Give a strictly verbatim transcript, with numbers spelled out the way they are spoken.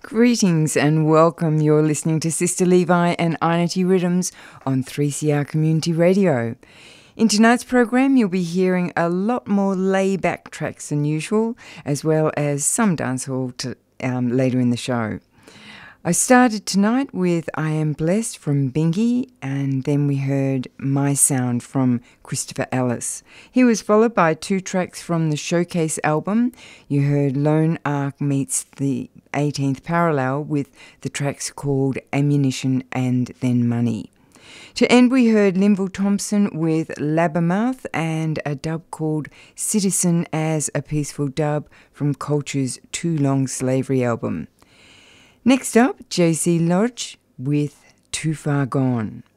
Greetings and welcome. You're listening to Sister Levi and Einity Rhythms on three C R Community Radio. In tonight's program, you'll be hearing a lot more layback tracks than usual, as well as some dancehall to, um, later in the show. I started tonight with I Am Blessed from Bingy, and then we heard My Sound from Christopher Ellis. He was followed by two tracks from the Showcase album. You heard Lone Ark meets the eighteenth Parallel with the tracks called Ammunition and then Money. To end, we heard Linville Thompson with Labbermouth and a dub called Citizen as a Peaceful Dub from Culture's Too Long Slavery album. Next up, J C Lodge with Too Far Gone.